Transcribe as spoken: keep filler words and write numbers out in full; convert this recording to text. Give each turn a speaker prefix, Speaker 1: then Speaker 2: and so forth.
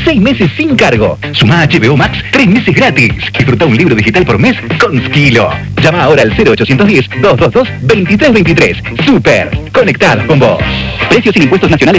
Speaker 1: seis meses sin cargo. Sumá H B O Max, tres meses gratis. Disfruta un libro digital por mes con Skilo. Llama ahora al cero ochocientos diez, doscientos veintidós, veintitrés veintitrés. Super, conectados con vos. Precios sin impuestos nacionales.